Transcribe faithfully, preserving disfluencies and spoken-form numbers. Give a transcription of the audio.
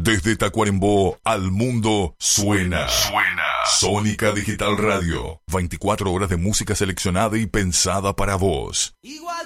Desde Tacuarembó al mundo suena. Suena. Sónica Digital Radio. veinticuatro horas de música seleccionada y pensada para vos. Igual